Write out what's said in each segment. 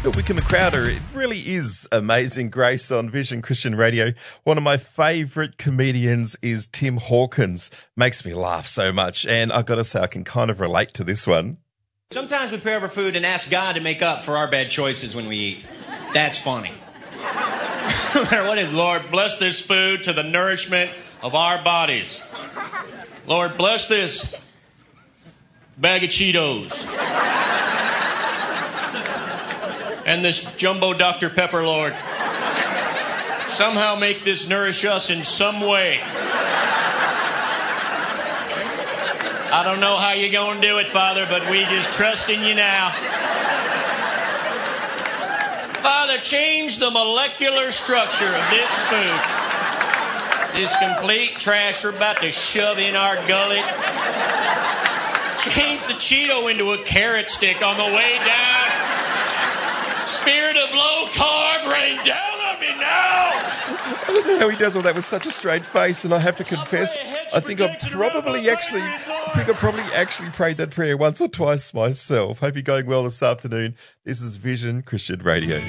The Wickham Crowder. It really is Amazing Grace on Vision Christian Radio. One of my favourite comedians is Tim Hawkins. Makes me laugh so much, and I've got to say I can kind of relate to this one. Sometimes we prepare for food and ask God to make up for our bad choices when we eat. That's funny. No matter what it is, Lord, bless this food to the nourishment of our bodies. Lord, bless this bag of Cheetos. And this jumbo Dr. Pepper, Lord. Somehow make this nourish us in some way. I don't know how you're going to do it, Father, but we just trust in you now. Father, change the molecular structure of this food. This complete trash we're about to shove in our gullet. Change the Cheeto into a carrot stick on the way down. Spirit of low carb, rain down on me now. I don't know how he does all that with such a straight face, and I have to confess, I think I probably actually prayed that prayer once or twice myself. Hope you're going well this afternoon. This is Vision Christian Radio.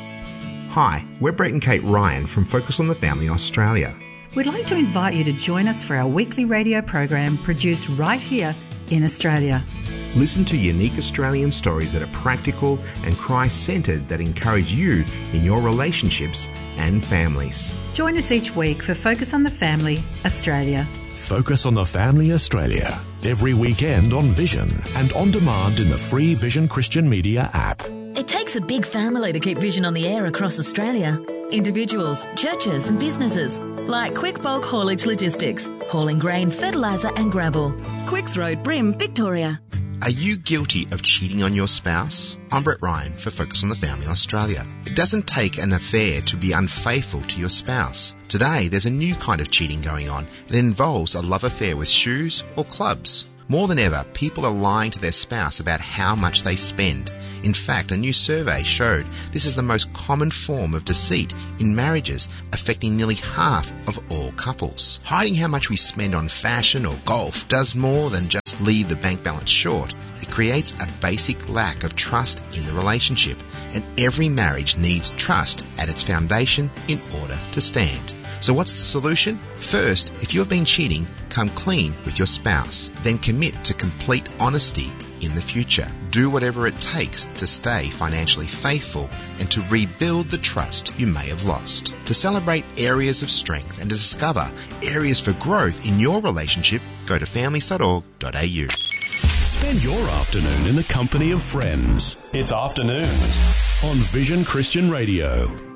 Hi, we're Brett and Kate Ryan from Focus on the Family Australia. We'd like to invite you to join us for our weekly radio program produced right here in Australia. Listen to unique Australian stories that are practical and Christ-centred that encourage you in your relationships and families. Join us each week for Focus on the Family Australia. Focus on the Family Australia, every weekend on Vision and on demand in the free Vision Christian Media app. It takes a big family to keep Vision on the air across Australia. Individuals, churches and businesses like Quick Bulk Haulage Logistics, hauling grain, fertiliser and gravel. Quicks Road, Brim, Victoria. Are you guilty of cheating on your spouse? I'm Brett Ryan for Focus on the Family Australia. It doesn't take an affair to be unfaithful to your spouse. Today, there's a new kind of cheating going on. It involves a love affair with shoes or clubs. More than ever, people are lying to their spouse about how much they spend. In fact, a new survey showed this is the most common form of deceit in marriages, affecting nearly half of all couples. Hiding how much we spend on fashion or golf does more than just leave the bank balance short. It creates a basic lack of trust in the relationship, and every marriage needs trust at its foundation in order to stand. So what's the solution? First, if you have been cheating, come clean with your spouse. Then commit to complete honesty in the future. Do whatever it takes to stay financially faithful and to rebuild the trust you may have lost. To celebrate areas of strength and to discover areas for growth in your relationship, go to families.org.au. Spend your afternoon in the company of friends. It's Afternoons on Vision Christian Radio.